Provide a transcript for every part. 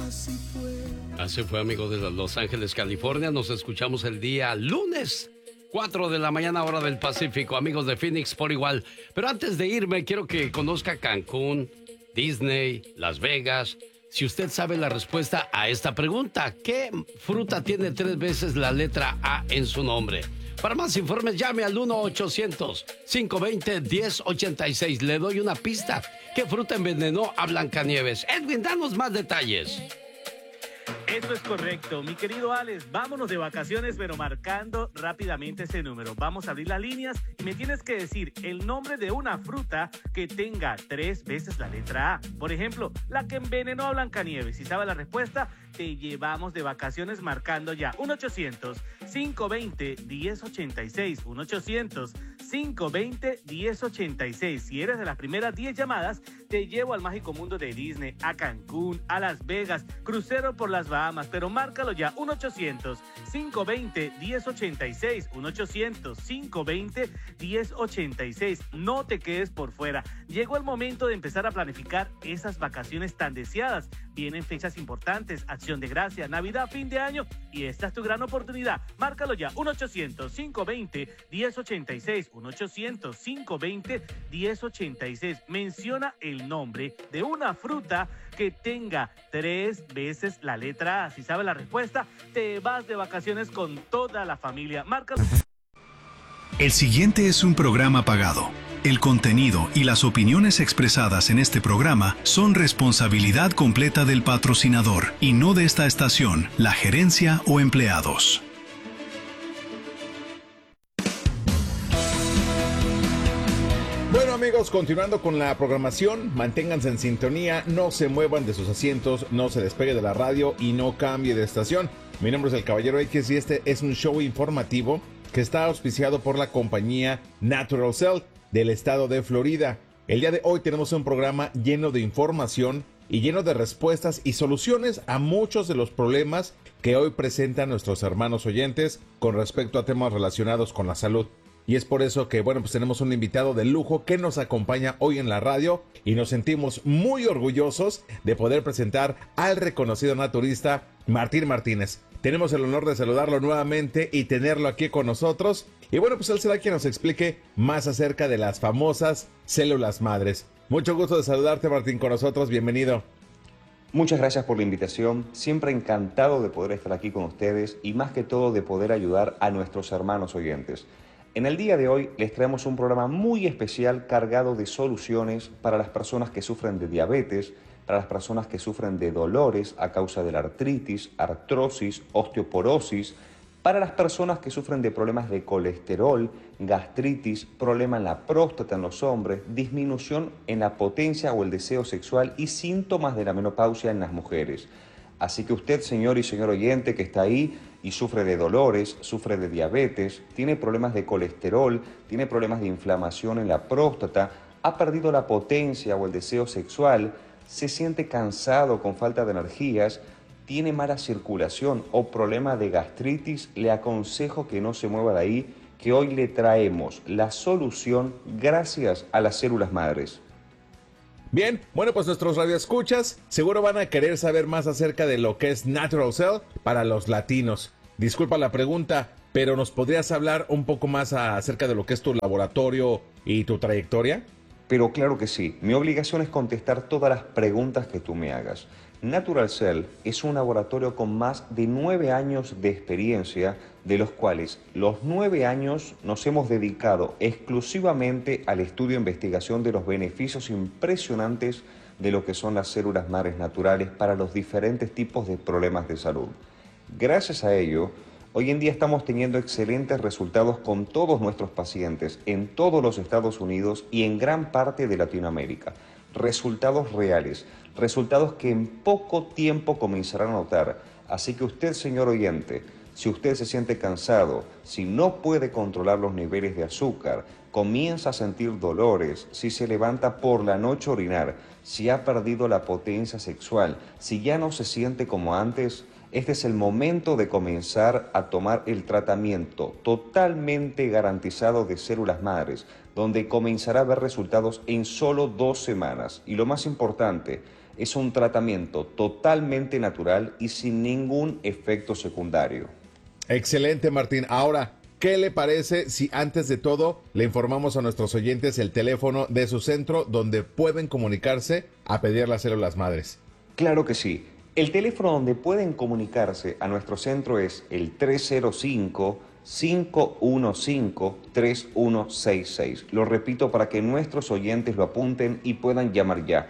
Así fue, amigos de Los Ángeles, California. Nos escuchamos el día lunes, 4 de la mañana, hora del Pacífico. Amigos de Phoenix, por igual. Pero antes de irme, quiero que conozca Cancún, Disney, Las Vegas. Si usted sabe la respuesta a esta pregunta, ¿qué fruta tiene 3 veces la letra A en su nombre? Para más informes, llame al 1-800-520-1086. Le doy una pista. ¿Qué fruta envenenó a Blancanieves? Edwin, danos más detalles. Eso es correcto, mi querido Alex. Vámonos de vacaciones, pero marcando rápidamente ese número. Vamos a abrir las líneas y me tienes que decir el nombre de una fruta que tenga 3 veces la letra A. Por ejemplo, la que envenenó a Blancanieves. Si sabes la respuesta, te llevamos de vacaciones marcando ya. 1-800-520-1086. 1-800-520-1086. Si eres de las primeras 10 llamadas, te llevo al mágico mundo de Disney, a Cancún, a Las Vegas, crucero por las Bahamas, pero márcalo ya. 1-800-520-1086. 1-800-520-1086. No te quedes por fuera. Llegó el momento de empezar a planificar esas vacaciones tan deseadas. Vienen fechas importantes, Acción de Gracia, Navidad, fin de año, y esta es tu gran oportunidad. Márcalo ya. 1-800-520-1086. 1-800-520-1086. Menciona el nombre de una fruta que tenga 3 veces la letra A. Si sabes la respuesta, te vas de vacaciones con toda la familia. Márcalo. El siguiente es un programa pagado. El contenido y las opiniones expresadas en este programa son responsabilidad completa del patrocinador y no de esta estación, la gerencia o empleados. Bueno, amigos, continuando con la programación, manténganse en sintonía, no se muevan de sus asientos, no se despegue de la radio y no cambie de estación. Mi nombre es el Caballero X y este es un show informativo que está auspiciado por la compañía Natural Cell del estado de Florida. El día de hoy tenemos un programa lleno de información y lleno de respuestas y soluciones a muchos de los problemas que hoy presentan nuestros hermanos oyentes con respecto a temas relacionados con la salud. Y es por eso que, bueno, pues tenemos un invitado de lujo que nos acompaña hoy en la radio y nos sentimos muy orgullosos de poder presentar al reconocido naturista Martín Martínez. Tenemos el honor de saludarlo nuevamente y tenerlo aquí con nosotros. Y bueno, pues él será quien nos explique más acerca de las famosas células madres. Mucho gusto de saludarte, Martín, con nosotros. Bienvenido. Muchas gracias por la invitación. Siempre encantado de poder estar aquí con ustedes y más que todo de poder ayudar a nuestros hermanos oyentes. En el día de hoy les traemos un programa muy especial cargado de soluciones para las personas que sufren de diabetes, para las personas que sufren de dolores a causa de la artritis, artrosis, osteoporosis, para las personas que sufren de problemas de colesterol, gastritis, problema en la próstata en los hombres, disminución en la potencia o el deseo sexual y síntomas de la menopausia en las mujeres. Así que usted, señor y señor oyente que está ahí y sufre de dolores, sufre de diabetes, tiene problemas de colesterol, tiene problemas de inflamación en la próstata, ha perdido la potencia o el deseo sexual, se siente cansado con falta de energías, tiene mala circulación o problema de gastritis, le aconsejo que no se mueva de ahí, que hoy le traemos la solución gracias a las células madres. Bien, bueno, pues nuestros radioescuchas seguro van a querer saber más acerca de lo que es Natural Cell para los latinos. Disculpa la pregunta, pero ¿nos podrías hablar un poco más acerca de lo que es tu laboratorio y tu trayectoria? Pero claro que sí, mi obligación es contestar todas las preguntas que tú me hagas. Natural Cell es un laboratorio con más de 9 años de experiencia, de los cuales los 9 años nos hemos dedicado exclusivamente al estudio e investigación de los beneficios impresionantes de lo que son las células madres naturales para los diferentes tipos de problemas de salud. Gracias a ello, hoy en día estamos teniendo excelentes resultados con todos nuestros pacientes en todos los Estados Unidos y en gran parte de Latinoamérica. Resultados reales, resultados que en poco tiempo comenzarán a notar. Así que usted, señor oyente, si usted se siente cansado, si no puede controlar los niveles de azúcar, comienza a sentir dolores, si se levanta por la noche a orinar, si ha perdido la potencia sexual, si ya no se siente como antes, este es el momento de comenzar a tomar el tratamiento totalmente garantizado de células madres, donde comenzará a ver resultados en solo 2 semanas. Y lo más importante Es un tratamiento totalmente natural y sin ningún efecto secundario. Excelente, Martín. Ahora, ¿qué le parece si antes de todo le informamos a nuestros oyentes el teléfono de su centro donde pueden comunicarse a pedir las células madres? Claro que sí. El teléfono donde pueden comunicarse a nuestro centro es el 305-515-3166. Lo repito para que nuestros oyentes lo apunten y puedan llamar ya.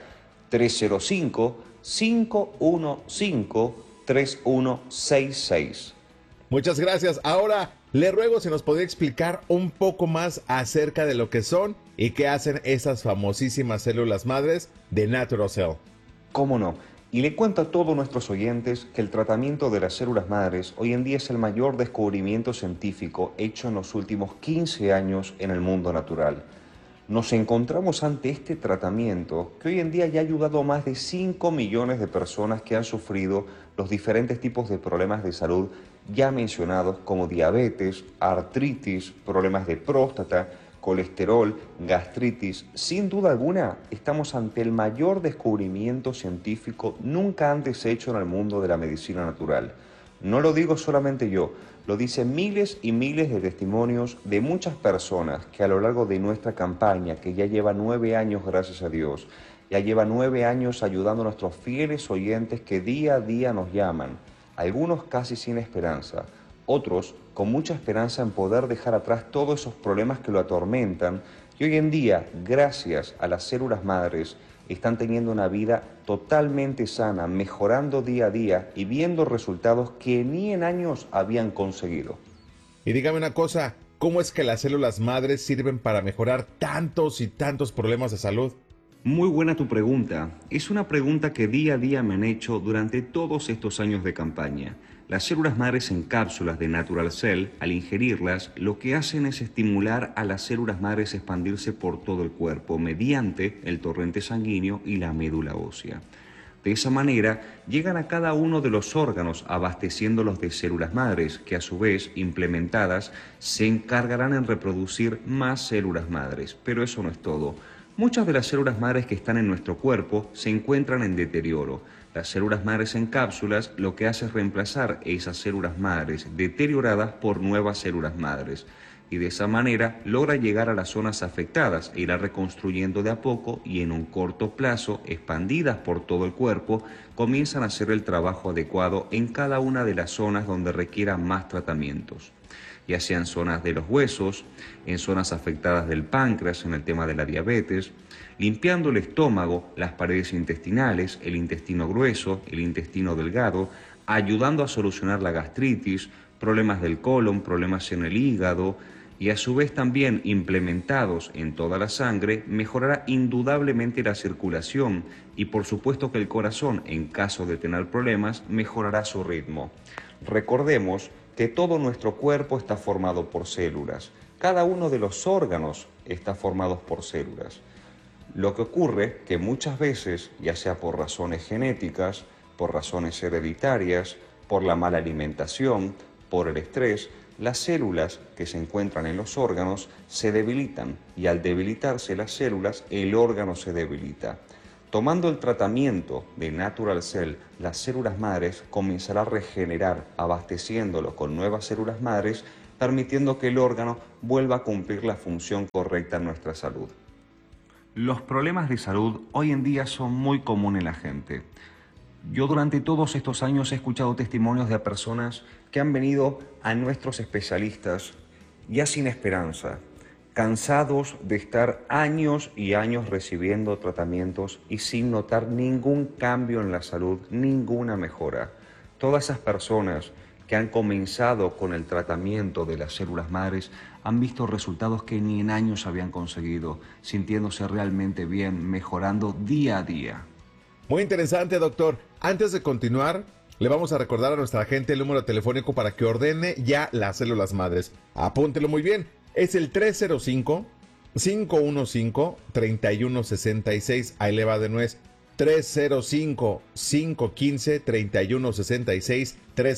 305-515-3166. Muchas gracias. Ahora le ruego si nos podría explicar un poco más acerca de lo que son y qué hacen esas famosísimas células madres de Natural Cell. ¿Cómo no? Y le cuento a todos nuestros oyentes que el tratamiento de las células madres hoy en día es el mayor descubrimiento científico hecho en los últimos 15 años en el mundo natural. Nos encontramos ante este tratamiento que hoy en día ya ha ayudado a más de 5 millones de personas que han sufrido los diferentes tipos de problemas de salud ya mencionados como diabetes, artritis, problemas de próstata, colesterol, gastritis. Sin duda alguna, estamos ante el mayor descubrimiento científico nunca antes hecho en el mundo de la medicina natural. No lo digo solamente yo, lo dicen miles y miles de testimonios de muchas personas que a lo largo de nuestra campaña, que ya lleva 9 años, gracias a Dios, ya lleva 9 años ayudando a nuestros fieles oyentes que día a día nos llaman, algunos casi sin esperanza, otros con mucha esperanza en poder dejar atrás todos esos problemas que lo atormentan y hoy en día, gracias a las células madres, están teniendo una vida totalmente sana, mejorando día a día y viendo resultados que ni en años habían conseguido. Y dígame una cosa, ¿cómo es que las células madres sirven para mejorar tantos y tantos problemas de salud? Muy buena tu pregunta. Es una pregunta que día a día me han hecho durante todos estos años de campaña. Las células madres en cápsulas de Natural Cell, al ingerirlas, lo que hacen es estimular a las células madres a expandirse por todo el cuerpo mediante el torrente sanguíneo y la médula ósea. De esa manera, llegan a cada uno de los órganos abasteciéndolos de células madres, que a su vez, implementadas, se encargarán en reproducir más células madres. Pero eso no es todo. Muchas de las células madres que están en nuestro cuerpo se encuentran en deterioro. Las células madres en cápsulas lo que hace es reemplazar esas células madres deterioradas por nuevas células madres y de esa manera logra llegar a las zonas afectadas e irá reconstruyendo de a poco y en un corto plazo, expandidas por todo el cuerpo, comienzan a hacer el trabajo adecuado en cada una de las zonas donde requiera más tratamientos, ya sea en zonas de los huesos, en zonas afectadas del páncreas, en el tema de la diabetes, limpiando el estómago, las paredes intestinales, el intestino grueso, el intestino delgado, ayudando a solucionar la gastritis, problemas del colon, problemas en el hígado, y a su vez también implementados en toda la sangre, mejorará indudablemente la circulación y por supuesto que el corazón, en caso de tener problemas, mejorará su ritmo. Recordemos que todo nuestro cuerpo está formado por células. Cada uno de los órganos está formado por células. Lo que ocurre que muchas veces, ya sea por razones genéticas, por razones hereditarias, por la mala alimentación, por el estrés, las células que se encuentran en los órganos se debilitan y al debilitarse las células, el órgano se debilita. Tomando el tratamiento de Natural Cell, las células madres comenzarán a regenerar, abasteciéndolo con nuevas células madres, permitiendo que el órgano vuelva a cumplir la función correcta en nuestra salud. Los problemas de salud hoy en día son muy comunes en la gente. Yo durante todos estos años he escuchado testimonios de personas que han venido a nuestros especialistas ya sin esperanza, cansados de estar años y años recibiendo tratamientos y sin notar ningún cambio en la salud, ninguna mejora. Todas esas personas que han comenzado con el tratamiento de las células madres han visto resultados que ni en años habían conseguido, sintiéndose realmente bien, mejorando día a día. Muy interesante, doctor. Antes de continuar, le vamos a recordar a nuestra gente el número telefónico para que ordene ya las células madres. Apúntelo muy bien. Es el 305-515-3166. Ahí le va de nuez. 305-515-3166.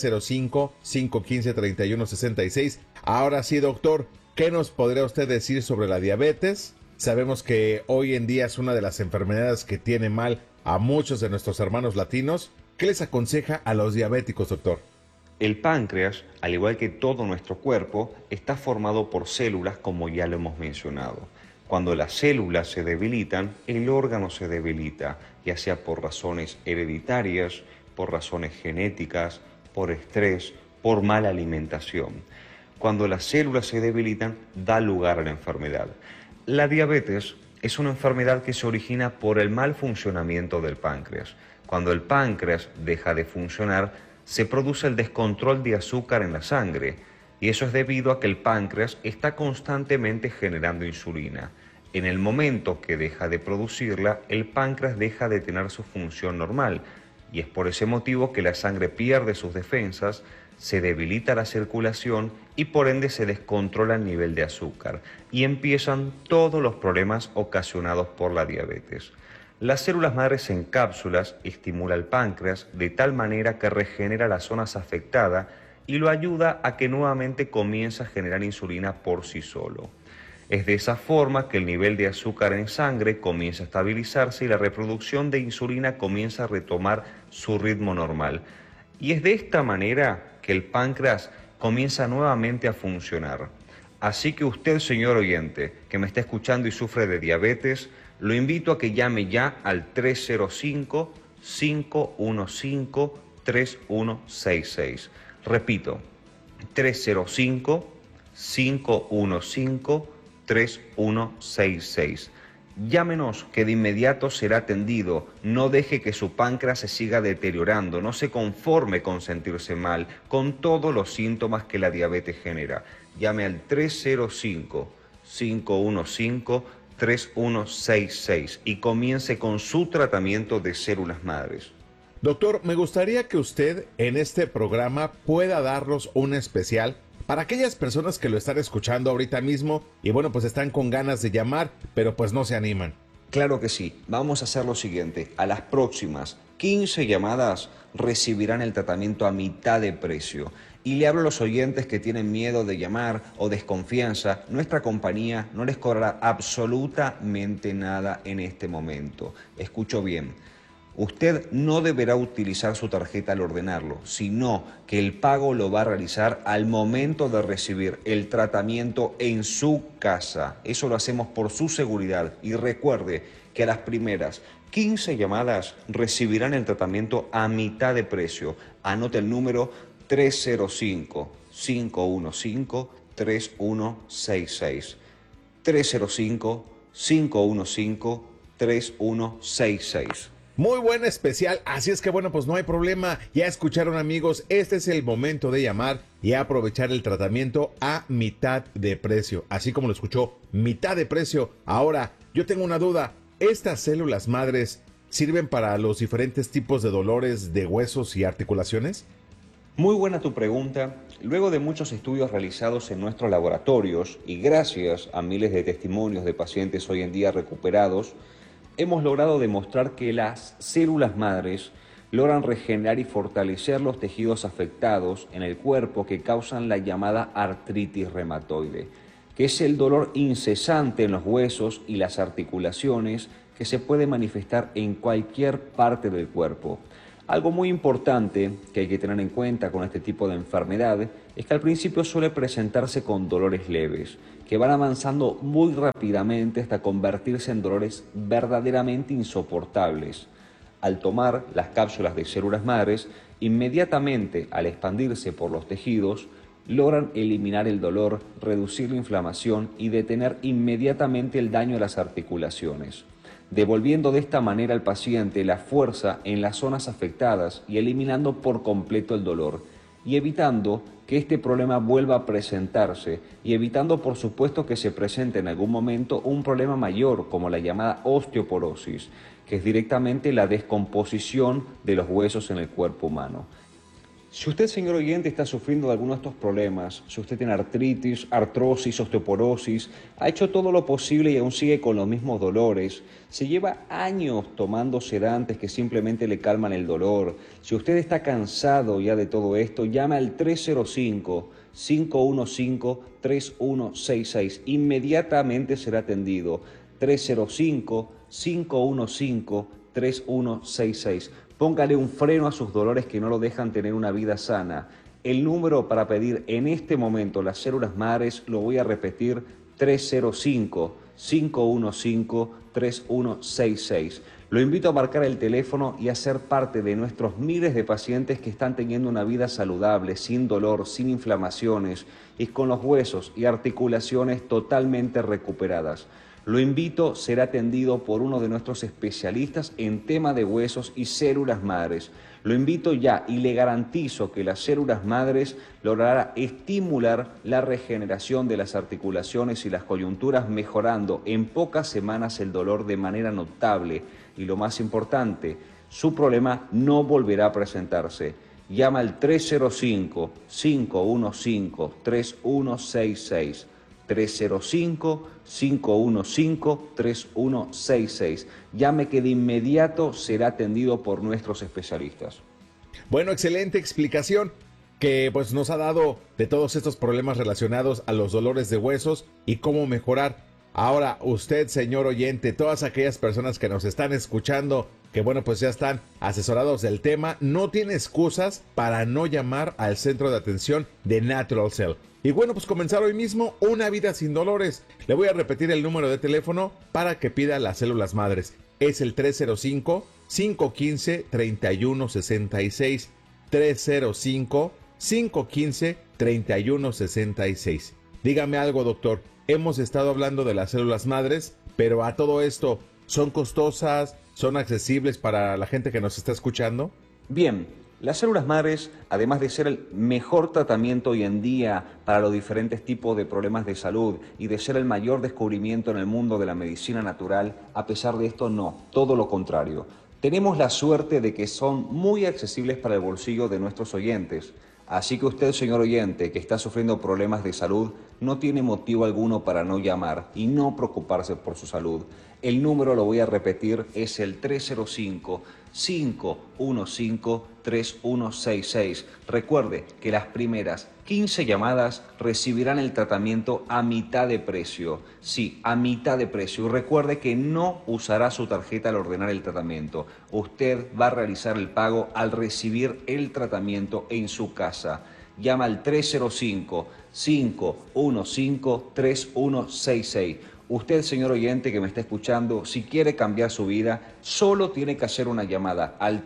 305-515-3166. Ahora sí, doctor, ¿qué nos podría usted decir sobre la diabetes? Sabemos que hoy en día es una de las enfermedades que tiene mal a muchos de nuestros hermanos latinos. ¿Qué les aconseja a los diabéticos, doctor? El páncreas, al igual que todo nuestro cuerpo, está formado por células, como ya lo hemos mencionado. Cuando las células se debilitan, el órgano se debilita, ya sea por razones hereditarias, por razones genéticas, por estrés, por mala alimentación. Cuando las células se debilitan, da lugar a la enfermedad. La diabetes es una enfermedad que se origina por el mal funcionamiento del páncreas. Cuando el páncreas deja de funcionar, se produce el descontrol de azúcar en la sangre, y eso es debido a que el páncreas está constantemente generando insulina. En el momento que deja de producirla, el páncreas deja de tener su función normal, y es por ese motivo que la sangre pierde sus defensas, se debilita la circulación y por ende se descontrola el nivel de azúcar, y empiezan todos los problemas ocasionados por la diabetes. Las células madres en cápsulas estimulan al páncreas de tal manera que regenera las zonas afectadas y lo ayuda a que nuevamente comience a generar insulina por sí solo. Es de esa forma que el nivel de azúcar en sangre comienza a estabilizarse y la reproducción de insulina comienza a retomar su ritmo normal. Y es de esta manera que el páncreas comienza nuevamente a funcionar. Así que usted, señor oyente, que me está escuchando y sufre de diabetes, lo invito a que llame ya al 305-515-3166. Repito, 305-515-3166. Llámenos, que de inmediato será atendido. No deje que su páncreas se siga deteriorando. No se conforme con sentirse mal, con todos los síntomas que la diabetes genera. Llame al 305-515-3166 y comience con su tratamiento de células madres. Doctor, me gustaría que usted en este programa pueda darnos un especial para aquellas personas que lo están escuchando ahorita mismo y bueno, pues están con ganas de llamar, pero pues no se animan. Claro que sí. Vamos a hacer lo siguiente. A las próximas 15 llamadas recibirán el tratamiento a mitad de precio. Y le hablo a los oyentes que tienen miedo de llamar o desconfianza. Nuestra compañía no les cobrará absolutamente nada en este momento. Escucho bien. Usted no deberá utilizar su tarjeta al ordenarlo, sino que el pago lo va a realizar al momento de recibir el tratamiento en su casa. Eso lo hacemos por su seguridad. Y recuerde que a las primeras 15 llamadas recibirán el tratamiento a mitad de precio. Anote el número 305-515-3166. 305-515-3166. Muy buen especial, así es que bueno, pues no hay problema. Ya escucharon, amigos, este es el momento de llamar y aprovechar el tratamiento a mitad de precio. Así como lo escuchó, mitad de precio. Ahora, yo tengo una duda. ¿Estas células madres sirven para los diferentes tipos de dolores de huesos y articulaciones? Muy buena tu pregunta. Luego de muchos estudios realizados en nuestros laboratorios y gracias a miles de testimonios de pacientes hoy en día recuperados, hemos logrado demostrar que las células madres logran regenerar y fortalecer los tejidos afectados en el cuerpo que causan la llamada artritis reumatoide, que es el dolor incesante en los huesos y las articulaciones que se puede manifestar en cualquier parte del cuerpo. Algo muy importante que hay que tener en cuenta con este tipo de enfermedad es que al principio suele presentarse con dolores leves, que van avanzando muy rápidamente hasta convertirse en dolores verdaderamente insoportables. Al tomar las cápsulas de células madres, inmediatamente al expandirse por los tejidos, logran eliminar el dolor, reducir la inflamación y detener inmediatamente el daño a las articulaciones, devolviendo de esta manera al paciente la fuerza en las zonas afectadas y eliminando por completo el dolor, y evitando que este problema vuelva a presentarse y evitando, por supuesto, que se presente en algún momento un problema mayor como la llamada osteoporosis, que es directamente la descomposición de los huesos en el cuerpo humano. Si usted, señor oyente, está sufriendo de alguno de estos problemas, si usted tiene artritis, artrosis, osteoporosis, ha hecho todo lo posible y aún sigue con los mismos dolores, se lleva años tomando sedantes que simplemente le calman el dolor, si usted está cansado ya de todo esto, llame al 305-515-3166. Inmediatamente será atendido. 305-515-3166. 3166. Póngale un freno a sus dolores que no lo dejan tener una vida sana. El número para pedir en este momento las células madres, lo voy a repetir, 305-515-3166. Lo invito a marcar el teléfono y a ser parte de nuestros miles de pacientes que están teniendo una vida saludable, sin dolor, sin inflamaciones y con los huesos y articulaciones totalmente recuperadas. Lo invito a ser atendido por uno de nuestros especialistas en tema de huesos y células madres. Lo invito ya y le garantizo que las células madres logrará estimular la regeneración de las articulaciones y las coyunturas, mejorando en pocas semanas el dolor de manera notable. Y lo más importante, su problema no volverá a presentarse. Llama al 305-515-3166. 305-515-3166. Llame que de inmediato será atendido por nuestros especialistas. Bueno, excelente explicación que pues nos ha dado de todos estos problemas relacionados a los dolores de huesos y cómo mejorar. Ahora, usted, señor oyente, todas aquellas personas que nos están escuchando, que bueno, pues ya están asesorados del tema, no tiene excusas para no llamar al centro de atención de Natural Cell. Y bueno, pues comenzar hoy mismo una vida sin dolores. Le voy a repetir el número de teléfono para que pida las células madres. Es el 305-515-3166. 305-515-3166. Dígame algo, doctor. Hemos estado hablando de las células madres, pero a todo esto, ¿son costosas? ¿Son accesibles para la gente que nos está escuchando? Bien, las células madres, además de ser el mejor tratamiento hoy en día para los diferentes tipos de problemas de salud y de ser el mayor descubrimiento en el mundo de la medicina natural, a pesar de esto no, todo lo contrario. Tenemos la suerte de que son muy accesibles para el bolsillo de nuestros oyentes. Así que usted, señor oyente, que está sufriendo problemas de salud, no tiene motivo alguno para no llamar y no preocuparse por su salud. El número, lo voy a repetir, es el 305-515-3166. Recuerde que las primeras 15 llamadas recibirán el tratamiento a mitad de precio. Sí, a mitad de precio. Y recuerde que no usará su tarjeta al ordenar el tratamiento. Usted va a realizar el pago al recibir el tratamiento en su casa. Llama al 305-515-3166. Usted, señor oyente que me está escuchando, si quiere cambiar su vida, solo tiene que hacer una llamada al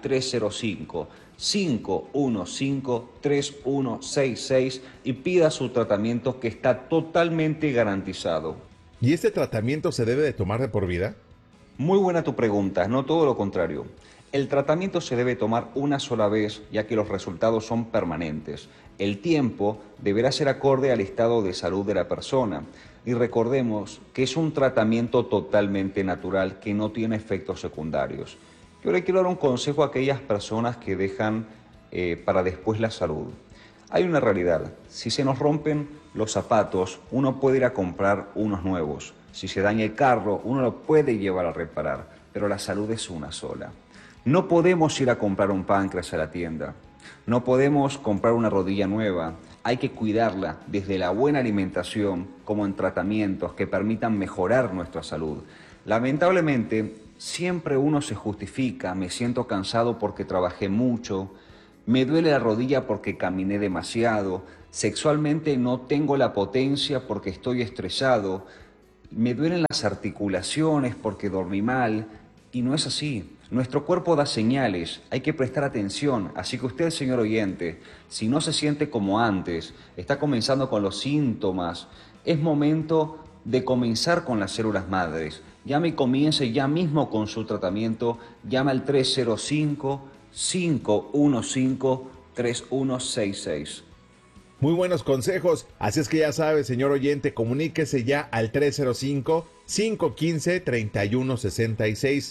305-515-3166 y pida su tratamiento que está totalmente garantizado. ¿Y este tratamiento se debe de tomar de por vida? Muy buena tu pregunta, no todo lo contrario. El tratamiento se debe tomar una sola vez, ya que los resultados son permanentes. El tiempo deberá ser acorde al estado de salud de la persona. Y recordemos que es un tratamiento totalmente natural que no tiene efectos secundarios. Yo le quiero dar un consejo a aquellas personas que dejan para después la salud. Hay una realidad, si se nos rompen los zapatos, uno puede ir a comprar unos nuevos. Si se daña el carro, uno lo puede llevar a reparar, pero la salud es una sola. No podemos ir a comprar un páncreas a la tienda. No podemos comprar una rodilla nueva. Hay que cuidarla desde la buena alimentación como en tratamientos que permitan mejorar nuestra salud. Lamentablemente, siempre uno se justifica, me siento cansado porque trabajé mucho, me duele la rodilla porque caminé demasiado, sexualmente no tengo la potencia porque estoy estresado, me duelen las articulaciones porque dormí mal, y no es así. Nuestro cuerpo da señales, hay que prestar atención, así que usted, señor oyente, si no se siente como antes, está comenzando con los síntomas, es momento de comenzar con las células madres. Llame y comience ya mismo con su tratamiento, llama al 305-515-3166. Muy buenos consejos, así es que ya sabe, señor oyente, comuníquese ya al 305-515-3166.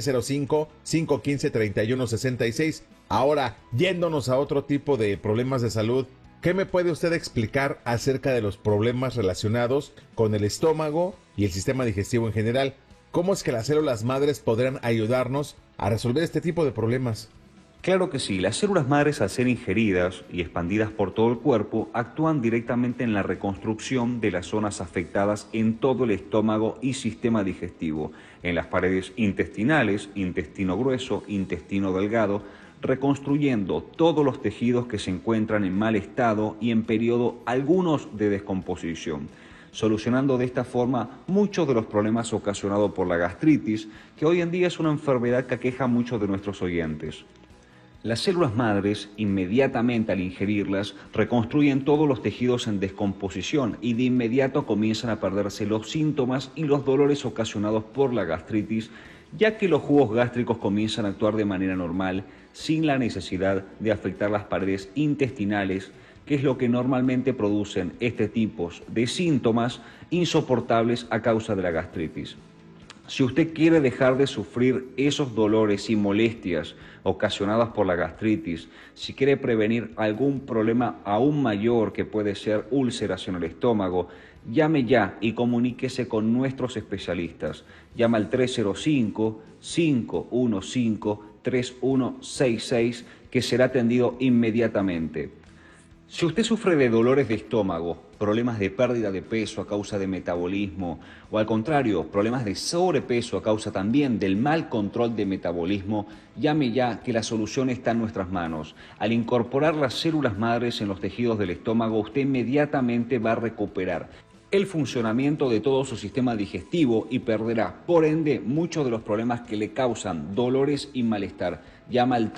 305-515-3166. Ahora, yéndonos a otro tipo de problemas de salud, ¿qué me puede usted explicar acerca de los problemas relacionados con el estómago y el sistema digestivo en general? ¿Cómo es que las células madres podrán ayudarnos a resolver este tipo de problemas? Claro que sí, las células madres al ser ingeridas y expandidas por todo el cuerpo actúan directamente en la reconstrucción de las zonas afectadas en todo el estómago y sistema digestivo, en las paredes intestinales, intestino grueso, intestino delgado, reconstruyendo todos los tejidos que se encuentran en mal estado y en periodo algunos de descomposición, solucionando de esta forma muchos de los problemas ocasionados por la gastritis, que hoy en día es una enfermedad que aqueja a muchos de nuestros oyentes. Las células madres, inmediatamente al ingerirlas, reconstruyen todos los tejidos en descomposición y de inmediato comienzan a perderse los síntomas y los dolores ocasionados por la gastritis, ya que los jugos gástricos comienzan a actuar de manera normal, sin la necesidad de afectar las paredes intestinales, que es lo que normalmente producen este tipo de síntomas insoportables a causa de la gastritis. Si usted quiere dejar de sufrir esos dolores y molestias ocasionadas por la gastritis, si quiere prevenir algún problema aún mayor que puede ser úlceras en el estómago, llame ya y comuníquese con nuestros especialistas. Llama al 305-515-3166 que será atendido inmediatamente. Si usted sufre de dolores de estómago, problemas de pérdida de peso a causa de metabolismo o al contrario, problemas de sobrepeso a causa también del mal control de metabolismo, llame ya que la solución está en nuestras manos. Al incorporar las células madres en los tejidos del estómago, usted inmediatamente va a recuperar el funcionamiento de todo su sistema digestivo y perderá, por ende, muchos de los problemas que le causan dolores y malestar. Llama al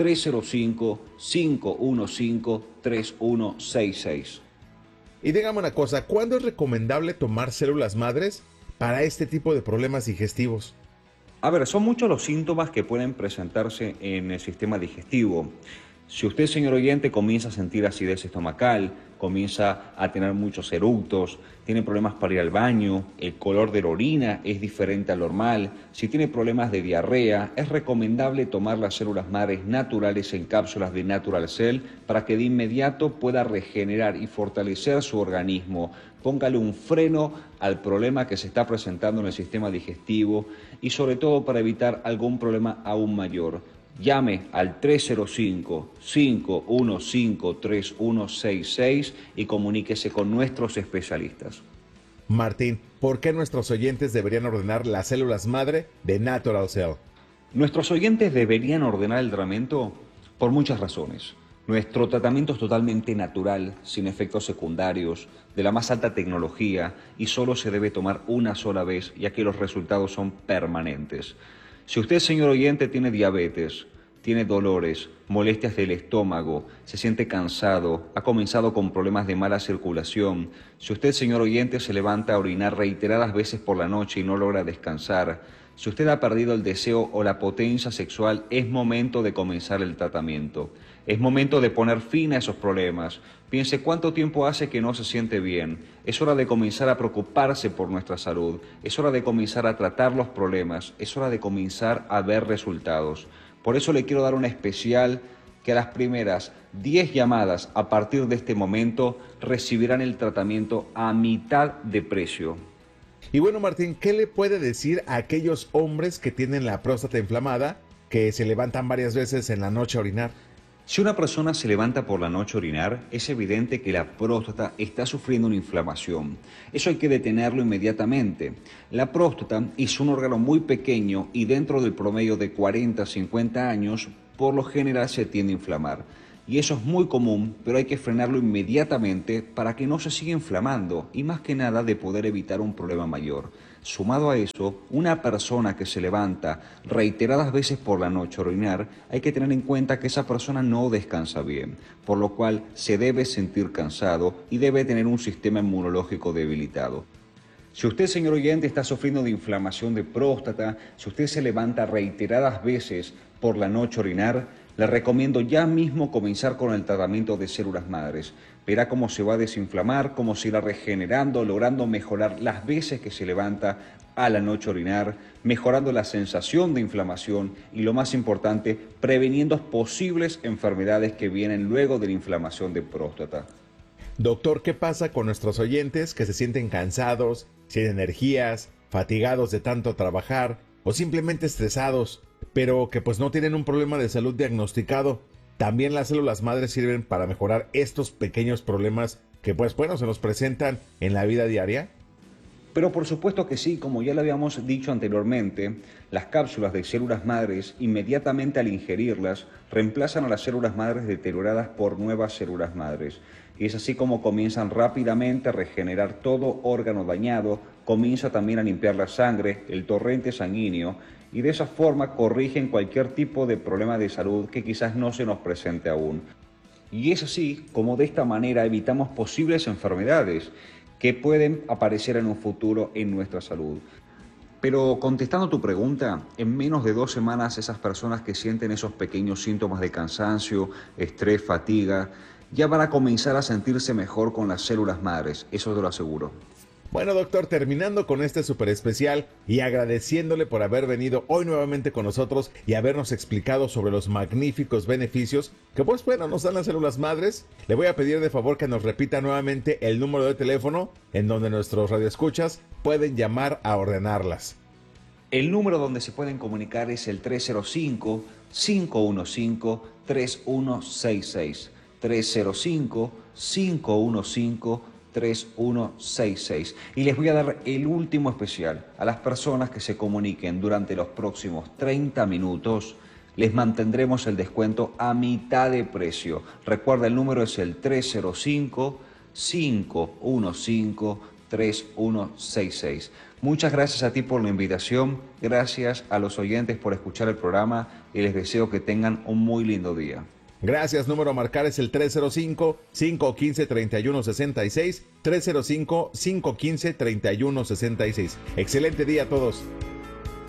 305-515-3166. Y dígame una cosa, ¿cuándo es recomendable tomar células madres para este tipo de problemas digestivos? A ver, son muchos los síntomas que pueden presentarse en el sistema digestivo. Si usted, señor oyente, comienza a sentir acidez estomacal, comienza a tener muchos eructos, tiene problemas para ir al baño, el color de la orina es diferente al normal, si tiene problemas de diarrea, es recomendable tomar las células madres naturales en cápsulas de Natural Cell para que de inmediato pueda regenerar y fortalecer su organismo. Póngale un freno al problema que se está presentando en el sistema digestivo y sobre todo para evitar algún problema aún mayor. Llame al 305-515-3166 y comuníquese con nuestros especialistas. Martín, ¿por qué nuestros oyentes deberían ordenar las células madre de Natural Cell? Nuestros oyentes deberían ordenar el tratamiento por muchas razones. Nuestro tratamiento es totalmente natural, sin efectos secundarios, de la más alta tecnología y solo se debe tomar una sola vez, ya que los resultados son permanentes. Si usted, señor oyente, tiene diabetes, tiene dolores, molestias del estómago, se siente cansado, ha comenzado con problemas de mala circulación, si usted, señor oyente, se levanta a orinar reiteradas veces por la noche y no logra descansar, si usted ha perdido el deseo o la potencia sexual, es momento de comenzar el tratamiento. Es momento de poner fin a esos problemas. Piense cuánto tiempo hace que no se siente bien. Es hora de comenzar a preocuparse por nuestra salud. Es hora de comenzar a tratar los problemas. Es hora de comenzar a ver resultados. Por eso le quiero dar una especial que a las primeras 10 llamadas a partir de este momento recibirán el tratamiento a mitad de precio. Y bueno, Martín, ¿qué le puede decir a aquellos hombres que tienen la próstata inflamada, que se levantan varias veces en la noche a orinar? Si una persona se levanta por la noche a orinar, es evidente que la próstata está sufriendo una inflamación. Eso hay que detenerlo inmediatamente. La próstata es un órgano muy pequeño y dentro del promedio de 40 a 50 años, por lo general se tiende a inflamar. Y eso es muy común, pero hay que frenarlo inmediatamente para que no se siga inflamando y más que nada de poder evitar un problema mayor. Sumado a eso, una persona que se levanta reiteradas veces por la noche a orinar, hay que tener en cuenta que esa persona no descansa bien, por lo cual se debe sentir cansado y debe tener un sistema inmunológico debilitado. Si usted, señor oyente, está sufriendo de inflamación de próstata, si usted se levanta reiteradas veces por la noche a orinar, le recomiendo ya mismo comenzar con el tratamiento de células madres. Verá cómo se va a desinflamar, cómo se irá regenerando, logrando mejorar las veces que se levanta a la noche a orinar, mejorando la sensación de inflamación y, lo más importante, preveniendo posibles enfermedades que vienen luego de la inflamación de próstata. Doctor, ¿qué pasa con nuestros oyentes que se sienten cansados, sin energías, fatigados de tanto trabajar o simplemente estresados, pero que pues no tienen un problema de salud diagnosticado? ¿también las células madres sirven para mejorar estos pequeños problemas que pues bueno se nos presentan en la vida diaria? Pero por supuesto que sí, como ya lo habíamos dicho anteriormente, las cápsulas de células madres inmediatamente al ingerirlas reemplazan a las células madres deterioradas por nuevas células madres. Y es así como comienzan rápidamente a regenerar todo órgano dañado, comienza también a limpiar la sangre, el torrente sanguíneo, y de esa forma corrigen cualquier tipo de problema de salud que quizás no se nos presente aún. Y es así como de esta manera evitamos posibles enfermedades que pueden aparecer en un futuro en nuestra salud. Pero contestando tu pregunta, en menos de 2 semanas esas personas que sienten esos pequeños síntomas de cansancio, estrés, fatiga, ya van a comenzar a sentirse mejor con las células madres, eso te lo aseguro. Bueno, doctor, terminando con este súper especial y agradeciéndole por haber venido hoy nuevamente con nosotros y habernos explicado sobre los magníficos beneficios que pues bueno nos dan las células madres, le voy a pedir de favor que nos repita nuevamente el número de teléfono en donde nuestros radioescuchas pueden llamar a ordenarlas. El número donde se pueden comunicar es el 305-515-3166. 305-515-3166. Y les voy a dar el último especial. A las personas que se comuniquen durante los próximos 30 minutos, les mantendremos el descuento a mitad de precio. Recuerda, el número es el 305-515-3166. Muchas gracias a ti por la invitación, gracias a los oyentes por escuchar el programa y les deseo que tengan un muy lindo día. Gracias, número a marcar es el 305-515-3166, 305-515-3166. Excelente día a todos.